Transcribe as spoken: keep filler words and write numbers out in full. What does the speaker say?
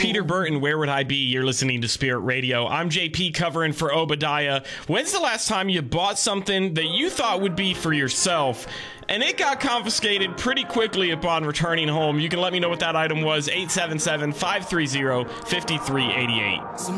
Peter Burton, Where Would I Be? You're listening to Spirit Radio. I'm J P covering for Obadiah. When's the last time you bought something that you thought would be for yourself, and it got confiscated pretty quickly upon returning home? You can let me know what that item was, eight seven seven, five three zero, five three eight eight.